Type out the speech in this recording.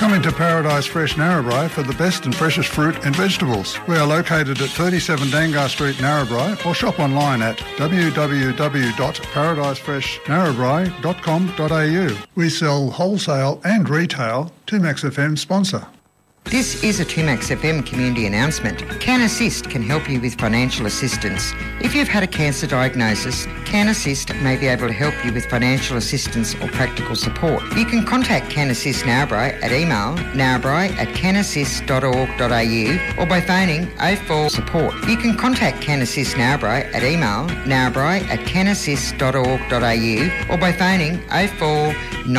Come into Paradise Fresh Narrabri for the best and freshest fruit and vegetables. We are located at 37 Dangar Street, Narrabri, or shop online at www.paradisefreshnarrabri.com.au. We sell wholesale and retail. 2Max FM sponsor. This is a 2Max FM community announcement. Can Assist can help you with financial assistance. If you've had a cancer diagnosis, Can Assist may be able to help you with financial assistance or practical support. You can contact Can Assist Narrabri at email narrabri@canassist.org.au or by phoning 04 support. You can contact Can Assist Narrabri at email narrabri@canassist.org.au or by phoning 04